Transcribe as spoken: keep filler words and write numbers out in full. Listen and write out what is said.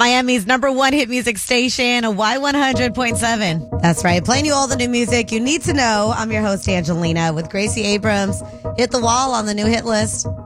Miami's number one hit music station, Y one hundred point seven. That's right. Playing you all the new music you need to know. I'm your host, Angelina, with Gracie Abrams. Hit the wall on the new hit list.